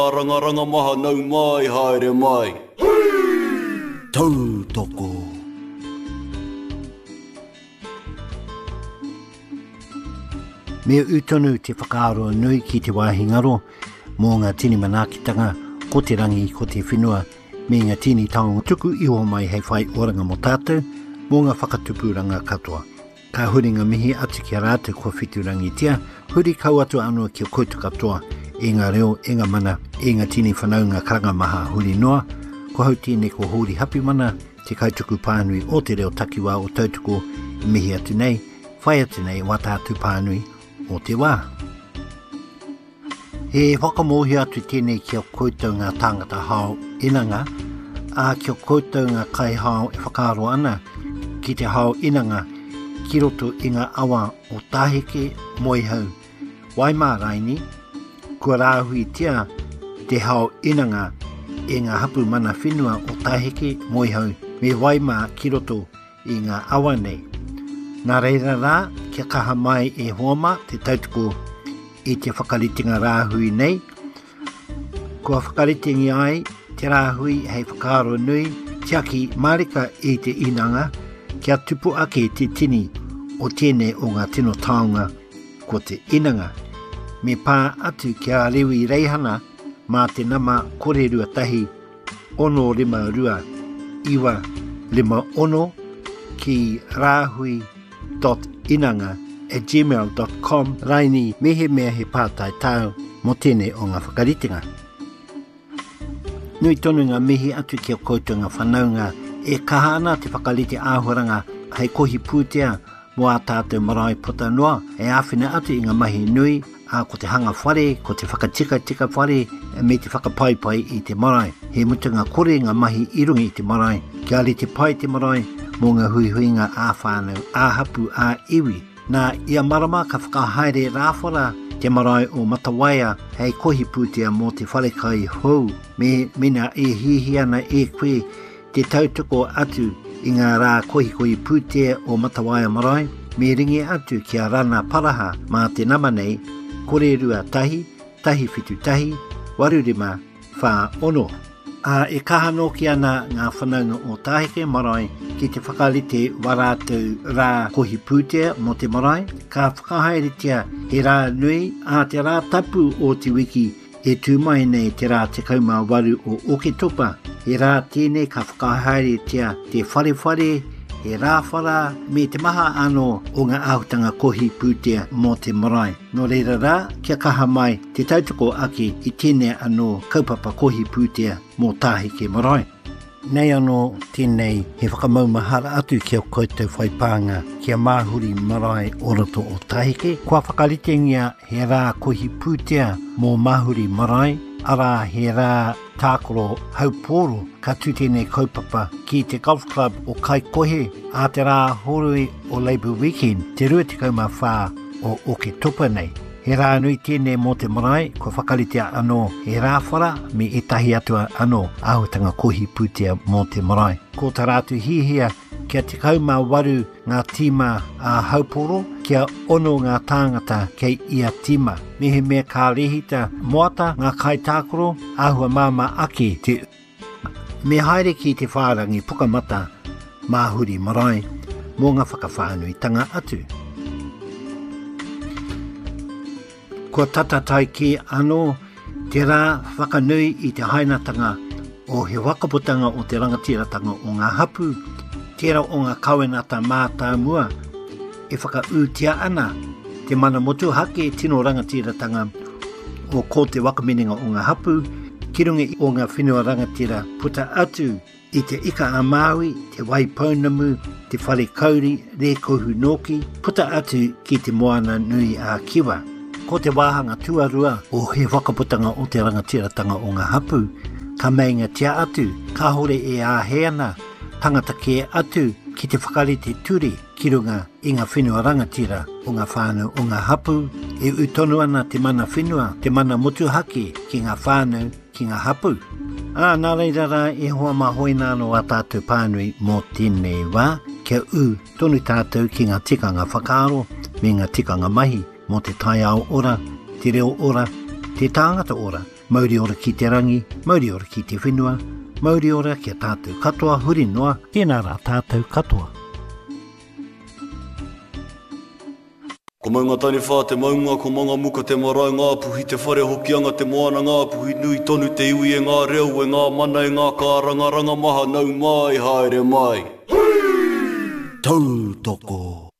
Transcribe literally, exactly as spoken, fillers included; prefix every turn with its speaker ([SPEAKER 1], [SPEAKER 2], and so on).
[SPEAKER 1] Ranga maha nau mai haere mai.
[SPEAKER 2] Tau toko. Mea utonu te whakaaro nui ki te wāhingaro mō ngā tini manakitanga, ko te rangi, ko te whenua, me ngā tini taonga tuku iho mai hei whai oranga mo tātou, mō ngā whakatupuranga katoa. Ka huringa mihi atu ki a rātou kua whiturangi tia, huri kau atu anua ki a koutu katoa, e ngā reo, e ngā mana, e ngā tini whanau ngā karanga maha huri noa, ko hau tine ko huri hapi mana, te kautuku pānui o te reo takiwā o tautuko mihi atu nei, whai atu nei wā tātou pānui o te wā. He whakamohi atu tēnei ki a koutou ngā tāngata hao inanga, a ki a koutou ngā kai hao e whakaaro ana, ki te hao inanga, ki roto i ngā awa o tāheke moihau. Wai mā raini, kua rāhui tia te hao inanga e ngā hapu mana whenua o tāheke moihau, me wai mā ki roto i ngā awa nei. Nā reira rā, kia kaha mai e hoama te tautuko i te whakaritinga rāhui nei. Kua whakaritingi ai, te rāhui hei whakaaro nui, te aki marika i te inanga, kia tupu ake te tini o tēnei o ngā tino taonga ko te inanga. Me pā atu kia rewi reihana mā te nama kore rua tahi, ono lima rua, iwa lima ono ki rāhui dot inanga at gmail dot com. Raini mehe mea he pātai tau mo tēnei o ngā whakaritinga. Nui tonu ngā mihi atu kia koutou ngā whanaunga e kahana te whakarite āhuranga hei kohi pūtea mo a tātou marae pota noa e āwhina atu i ngā mahi nui a ko te hanga whare, ko te whakatika tika whare me te whakapaipai i te marae. He mutunga kore ngā mahi irungi i te marae. Kia ali te pai te marae mō ngā hui hui ngā āwhānau, āhapu, ā iwi. Nā ia marama ka whakahaere rāwhara te marae o Matawaia hei kohi pūtea mō te wharekai hou. Me mina e hihi ana e koe te tautoko atu i ngā rā kohi kohi pūtea o Matawaia marae. Me ringi atu ki a rana paraha mā te nama nei, kore rua tahi, tahi whitu tahi, warurima, whā ono. A e kahano ki ana ngā whanaunga o tāheke marae ki te whakarite warātou rā kohi pūtea mo te marae, ka whakahaeretia he rā nui a te rā tapu o te wiki e tūmai nei te rā te kaumā waru o Oketopa. He rā tēnei ka whakahaeretia te wharewhare, he rāwhara me te maha ano o ngā āhutanga kohi pūtea mo te marae. Nō reira rā, kia kaha mai te tautoko ake i tēnei ano kaupapa kohi pūtea mō tāheke marae. Nei anō tēnei he whakamaumahara atu kia koutou whaipānga kia māhuri marae o roto o tāheke. Kua whakaritengia he rā kohi pūtea mō māhuri marae, ara he rā tākoro hauporo ka tū tēnei kaupapa ki te golf club o Kaikohe a te rā horui o Labour Weekend te rua te kaumā whā o Oketopa nei. He rā nui tēnei mō te marae, ko whakaritea anō he rāwhara me e tahi atua anō āhutanga kohi pūtea mō te marae. Ko tā rātu hihia kia te kaumā waru ngā tīma a hauporo, kia ono ngā tāngata kei ia tīma. Mehe mea kā rehita moata ngā kai tākoro, āhua māma ake te me haere ki te whārangi pukamata māhuri marae mō ngā whakawhānui tanga atu. Ko tatatai ki anō te rā whakanui i te hainatanga o he wakaputanga o te rangatiratanga o ngā hapu, tērā o ngā kauenata mātā mua, e whakautia ana te mana motu hake tino rangatiratanga o ko te wakamininga o ngā hapu, ki runga o ngā whenua rangatira puta atu i te ika a Māui, te Waipounamu, te whare kauri, re kohu noki, puta atu ki te moana nui a Kiwa. Ko te wāhanga tuarua o he whakaputanga o te rangatiratanga o ngā hapu, ka meinga tia atu, ka hore e āheana, tangata ke atu ki te whakarite turi ki runga i ngā whenua rangatira o ngā whānau o ngā hapu, e utonu ana te mana whenua, te mana motuhake ki ngā whānau ki ngā hapu. Ā, nā reira rā e hoa mahoina anō a tātou pānui mō tēnei wā, kia u tonu tātou ki ngā tikanga whakaaro me ngā tikanga mahi, mō te tai ao ora, te reo ora, te tāngata ora, Mauri ora ki te rangi, mauri ora ki te whenua, mauri ora ki a tātou katoa huri noa, tēnā rā tātou katoa.
[SPEAKER 1] Ko maunga tani whā te maunga, ko manga muka te marae ngā puhi, te whare hokianga te moana ngā puhi, nui tonu te iwi e ngā reo, e ngā mana e ngā kāranga, ranga maha nau mai, haere mai. Tautoko.